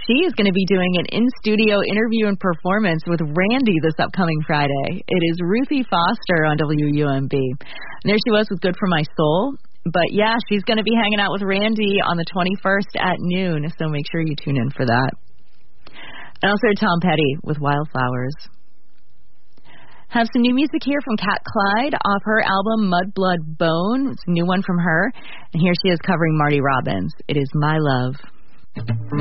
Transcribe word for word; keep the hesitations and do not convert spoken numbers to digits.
she is going to be doing an in-studio interview and performance with Randy this upcoming Friday. It is Ruthie Foster on W U M B. And there she was with Good for My Soul. But, yeah, she's going to be hanging out with Randy on the twenty-first at noon, so make sure you tune in for that. And also Tom Petty with Wildflowers. Have some new music here from Kat Clyde off her album Mud, Blood, Bone. It's a new one from her. And here she is covering Marty Robbins. It is My Love.